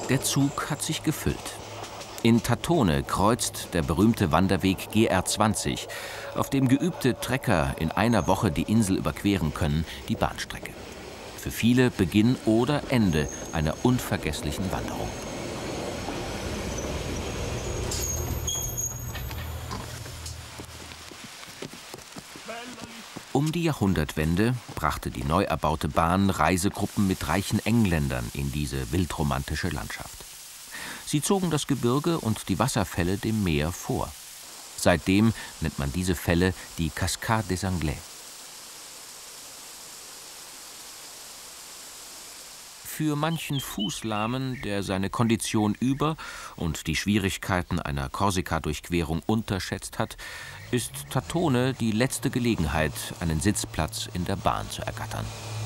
Der Zug hat sich gefüllt. In Tatone kreuzt der berühmte Wanderweg GR20, auf dem geübte Trekker in einer Woche die Insel überqueren können, die Bahnstrecke. Für viele Beginn oder Ende einer unvergesslichen Wanderung. Um die Jahrhundertwende brachte die neu erbaute Bahn Reisegruppen mit reichen Engländern in diese wildromantische Landschaft. Sie zogen das Gebirge und die Wasserfälle dem Meer vor. Seitdem nennt man diese Fälle die Cascades des Anglais. Für manchen Fußlahmen, der seine Kondition über und die Schwierigkeiten einer Korsika-Durchquerung unterschätzt hat, ist Tatone die letzte Gelegenheit, einen Sitzplatz in der Bahn zu ergattern.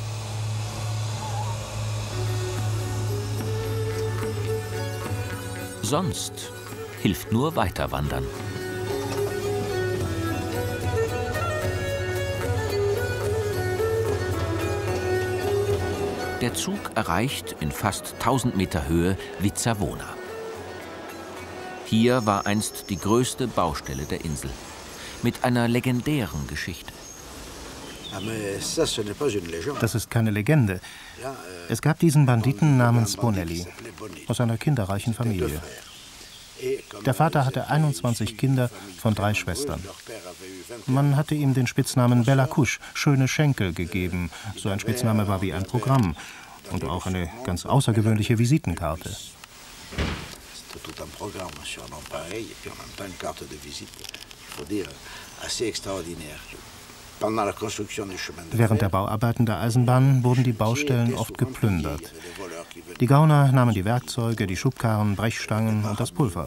Sonst hilft nur Weiterwandern. Der Zug erreicht in fast 1000 Meter Höhe Vizzavona. Hier war einst die größte Baustelle der Insel, mit einer legendären Geschichte. Das ist keine Legende. Es gab diesen Banditen namens Bonelli, aus einer kinderreichen Familie. Der Vater hatte 21 Kinder von 3 Schwestern. Man hatte ihm den Spitznamen Bella Couche, schöne Schenkel, gegeben. So ein Spitzname war wie ein Programm und auch eine ganz außergewöhnliche Visitenkarte. Während der Bauarbeiten der Eisenbahn wurden die Baustellen oft geplündert. Die Gauner nahmen die Werkzeuge, die Schubkarren, Brechstangen und das Pulver.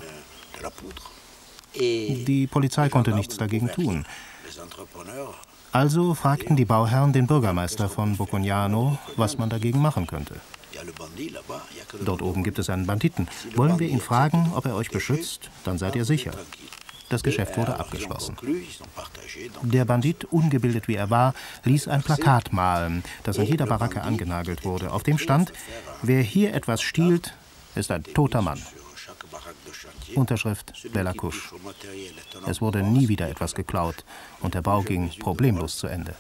Die Polizei konnte nichts dagegen tun. Also fragten die Bauherren den Bürgermeister von Boccognano, was man dagegen machen könnte. Dort oben gibt es einen Banditen. Wollen wir ihn fragen, ob er euch beschützt? Dann seid ihr sicher. Das Geschäft wurde abgeschlossen. Der Bandit, ungebildet wie er war, ließ ein Plakat malen, das an jeder Baracke angenagelt wurde. Auf dem stand: Wer hier etwas stiehlt, ist ein toter Mann. Unterschrift Bella Couche. Es wurde nie wieder etwas geklaut und der Bau ging problemlos zu Ende.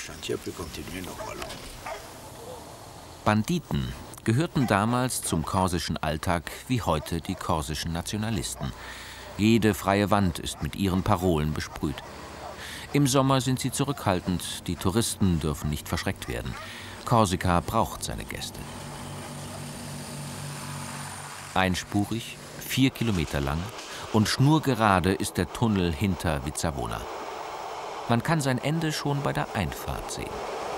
Banditen gehörten damals zum korsischen Alltag wie heute die korsischen Nationalisten. Jede freie Wand ist mit ihren Parolen besprüht. Im Sommer sind sie zurückhaltend, die Touristen dürfen nicht verschreckt werden. Korsika braucht seine Gäste. Einspurig, 4 Kilometer lang und schnurgerade ist der Tunnel hinter Vizzavona. Man kann sein Ende schon bei der Einfahrt sehen.